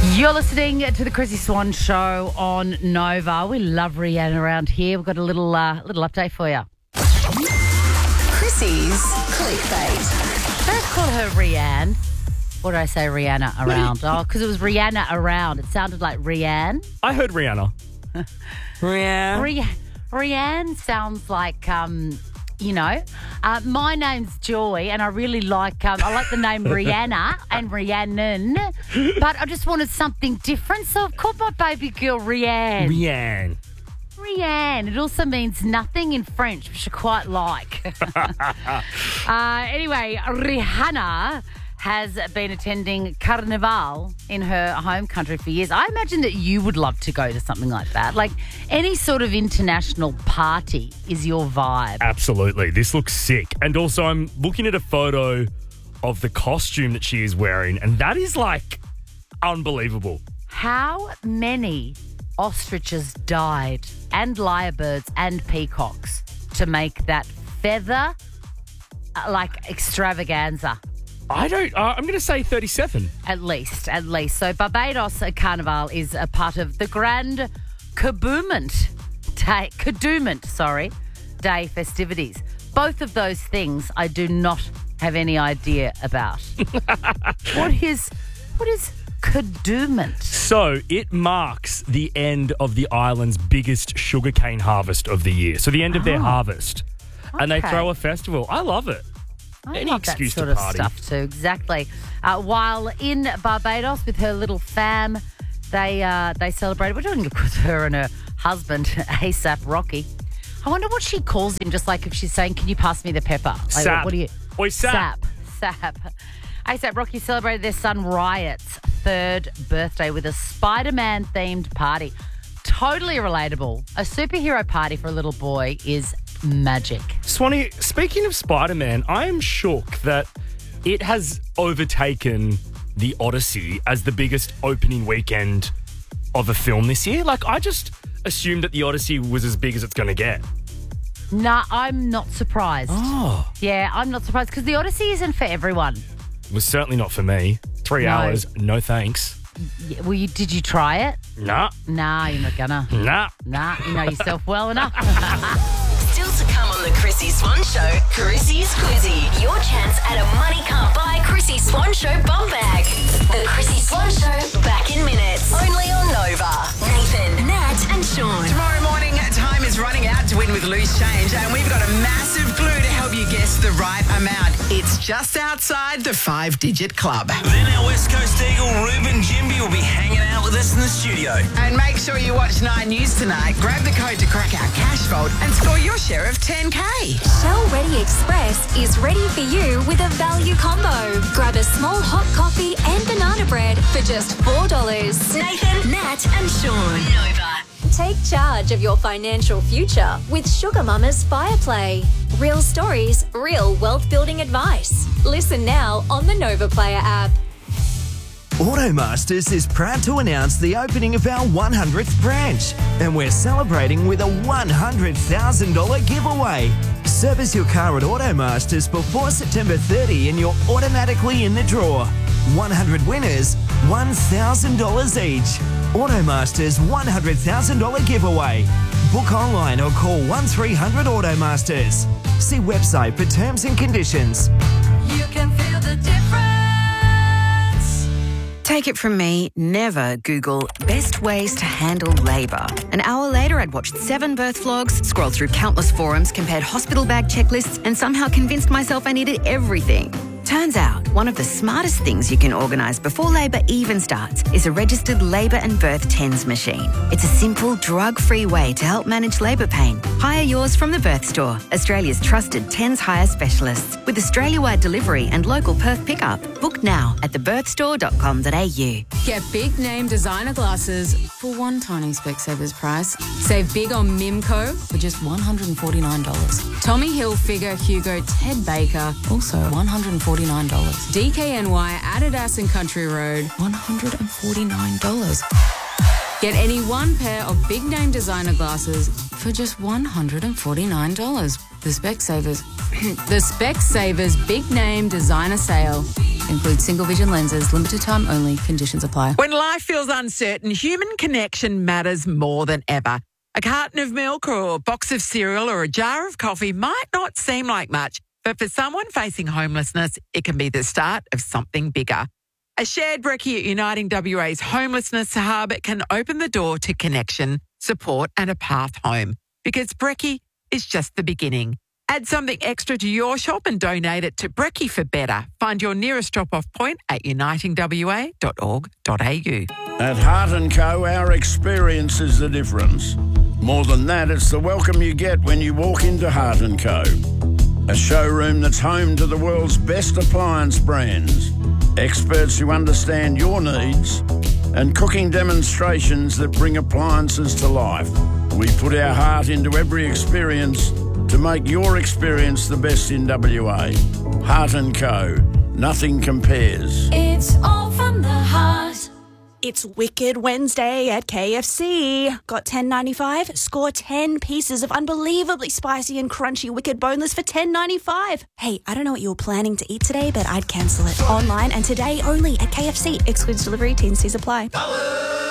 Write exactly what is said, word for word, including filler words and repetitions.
You're listening to the Chrissy Swan Show on Nova. We love Rihanna around here. We've got a little uh, little update for you. Chrissy's clickbait. Don't call her Rihanna. What did I say, Rihanna around? Oh, because it was Rihanna around. It sounded like Rihanna. I heard Rihanna. Rihanna. Rih- Rihanna sounds like, um, you know, uh, my name's Joy, and I really like, um, I like the name Rihanna and Rhiannon, but I just wanted something different, so I've called my baby girl Rihanna. Rihanna. Rihanna. It also means nothing in French, which I quite like. uh, anyway, Rihanna has been attending Carnival in her home country for years. I imagine that you would love to go to something like that. Like any sort of international party is your vibe. Absolutely. This looks sick. And also I'm looking at a photo of the costume that she is wearing, and that is like unbelievable. How many ostriches died, and lyrebirds and peacocks, to make that feather uh, like extravaganza? I don't, uh, I'm going to say thirty-seven. At least, at least. So Barbados Carnival is a part of the Grand Caboomant Day, Cadoumant, sorry, Day festivities. Both of those things I do not have any idea about. What is, what is Cadoumant? So it marks the end of the island's biggest sugarcane harvest of the year. So the end of their Oh. harvest. And they Okay. throw a festival. I love it. I Any love excuse that sort to of party. stuff too, exactly. Uh, while in Barbados with her little fam, they uh, they celebrated. We're doing it with her and her husband, ASAP Rocky. I wonder what she calls him, just like if she's saying, can you pass me the pepper? Like, Sap. What do you... Oi, Sap. Sap. Sap. ASAP Rocky celebrated their son Riot's third birthday with a Spider-Man themed party. Totally relatable. A superhero party for a little boy is magic. Swanee, speaking of Spider-Man, I am shook that it has overtaken The Odyssey as the biggest opening weekend of a film this year. Like, I just assumed that The Odyssey was as big as it's going to get. Nah, I'm not surprised. Oh. Yeah, I'm not surprised because The Odyssey isn't for everyone. It was certainly not for me. Three No. hours, no thanks. Yeah, well, you, did you try it? Nah, Nah, you're not gonna. nah. Nah, you know yourself well enough. Still to come on the Chrissy Swan Show, Chrissy's Quizzy. Your chance at a money can't buy Chrissy Swan Show bum bag. The Chrissy Swan Show, back in minutes. Only on Nova. Nathan, Nat and Sean. Tomorrow morning, time is running out to win with loose change, and we've got a massive clue to help you guess the right amount. It's just outside the five-digit club. Then our West Coast Eagle, Ruben Jimby, will be hanging out with us in the studio. And make sure you watch Nine News tonight. Grab the code to crack our cash vault and score your share of ten K. Shell Ready Express is ready for you with a value combo. Grab a small hot coffee and banana bread for just four dollars. Nathan, Nat and Sean. Nova. Take charge of your financial future with Sugar Mama's Fireplay. Real stories, real wealth building advice. Listen now on the Nova Player app. Automasters is proud to announce the opening of our one hundredth branch, and we're celebrating with a one hundred thousand dollars giveaway. Service your car at Automasters before September thirtieth and you're automatically in the draw. one hundred winners, one thousand dollars each. Automasters one hundred thousand dollars giveaway. Book online or call one three hundred Automasters. See website for terms and conditions. You can feel the difference. Take it from me, never Google best ways to handle labour. An hour later, I'd watched seven birth vlogs, scrolled through countless forums, compared hospital bag checklists, and somehow convinced myself I needed everything. Turns out, one of the smartest things you can organise before labour even starts is a registered labour and birth TENS machine. It's a simple, drug-free way to help manage labour pain. Hire yours from the Birth Store, Australia's trusted TENS hire specialists, with Australia-wide delivery and local Perth pickup. Book now at the birth store dot com dot a u. Get big name designer glasses for one tiny Specsavers price. Save big on Mimco for just one hundred forty-nine dollars. Tommy Hilfiger, Hugo, Ted Baker, also one hundred forty-nine dollars. D K N Y, Adidas and Country Road, one hundred forty-nine dollars. Get any one pair of big name designer glasses for just one hundred forty-nine dollars. The Specsavers, the Specsavers Big Name Designer Sale. Includes single vision lenses, limited time only, conditions apply. When life feels uncertain, human connection matters more than ever. A carton of milk or a box of cereal or a jar of coffee might not seem like much, but for someone facing homelessness, it can be the start of something bigger. A shared brekkie at Uniting W A's Homelessness Hub can open the door to connection, support and a path home. Because brekkie is just the beginning. Add something extra to your shop and donate it to Brekkie for Better. Find your nearest drop-off point at uniting w a dot org dot a u. At Heart and Co, our experience is the difference. More than that, it's the welcome you get when you walk into Heart and Co. A showroom that's home to the world's best appliance brands, experts who understand your needs, and cooking demonstrations that bring appliances to life. We put our heart into every experience to make your experience the best in W A. Heart and Co. Nothing compares. It's all from the heart. It's Wicked Wednesday at K F C. Got ten ninety-five? Score ten pieces of unbelievably spicy and crunchy Wicked Boneless for ten ninety-five. Hey, I don't know what you were planning to eat today, but I'd cancel it. Online and today only at K F C. Excludes delivery, T and C's apply.